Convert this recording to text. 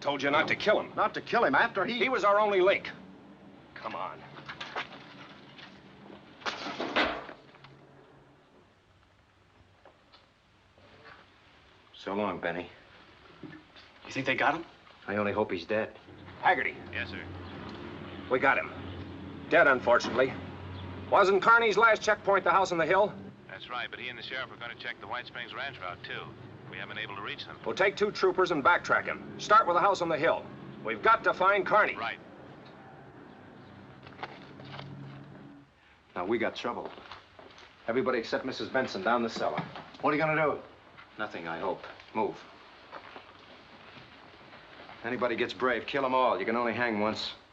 Told you not to kill him. Not to kill him after He was our only link. Come on. So long, Benny. You think they got him? I only hope he's dead. Haggerty. Yes, sir. We got him. Dead, unfortunately. Wasn't Carney's last checkpoint the house on the hill? That's right, but he and the sheriff are going to check the White Springs Ranch route, too. We haven't been able to reach them. We'll take 2 troopers and backtrack him. Start with the house on the hill. We've got to find Carney. Right. Now, we got trouble. Everybody except Mrs. Benson down the cellar. What are you gonna do? Nothing, I hope. Move. Anybody gets brave, kill them all. You can only hang once.